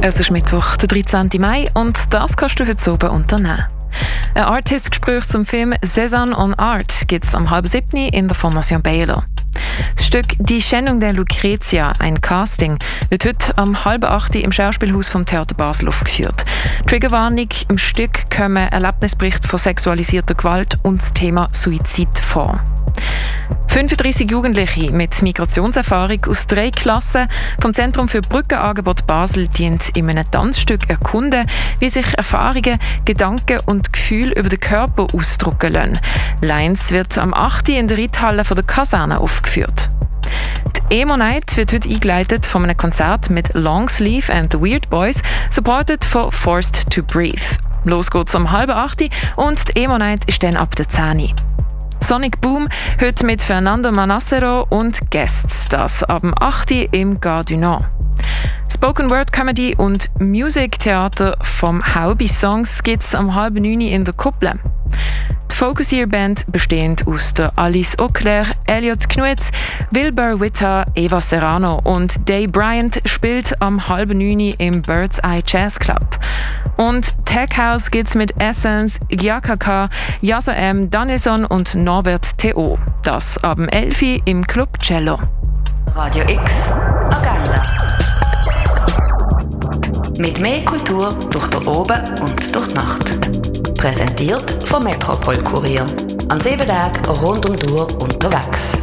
Es ist Mittwoch, der 13. Mai, und das kannst du heute oben unternehmen. Ein Artist-Gespräch zum Film «Cézanne en Art» gibt es am 6:30 in der Fondation Baylor. Das Stück «Die Schönnung der Lucretia», ein Casting, wird heute am 7:30 im Schauspielhaus vom Theater Basel aufgeführt. Triggerwarnung: im Stück kommen Erlebnisberichte von sexualisierter Gewalt und das Thema Suizid vor. 35 Jugendliche mit Migrationserfahrung aus 3 Klassen vom Zentrum für Brückenangebot Basel dienen in einem Tanzstück erkunden, wie sich Erfahrungen, Gedanken und Gefühle über den Körper ausdrücken lassen. Lines wird am 8. in der Reithalle der Kaserne aufgeführt. Die Emo Night wird heute eingeleitet von einem Konzert mit Longsleeve and the Weird Boys, supported von Forced to Breathe. Los geht's am 7:30 und die Emo Night ist dann ab der 10. Sonic Boom heute mit Fernando Manassero und Guests, das ab dem 8. im Gare du Nord. Spoken Word Comedy und Music Theater vom Haubi Songs gibt es am 8:30 in der Kupple. Die Focus Year Band, bestehend aus der Alice Auclair, Elliot Knutz, Wilbur Witta, Eva Serrano und Dave Bryant, spielt am 8:30 im Bird's Eye Jazz Club. Und Tech House gibt's mit Essence, Gyakaka, Yasa M, Danielson und Norbert Theo. Das ab dem 11. im Club Cello. Radio X Agenda. Mit mehr Kultur durch den Oben und durch die Nacht. Präsentiert vom Metropol Kurier. An 7 Tagen rund um die Uhr unterwegs.